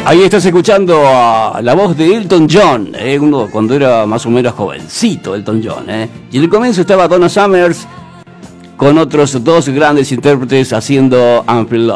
Ahí estás escuchando a la voz de Elton John, uno cuando era más o menos jovencito, Elton John. Y en el comienzo estaba Donna Summers con otros dos grandes intérpretes haciendo Unfeel Love.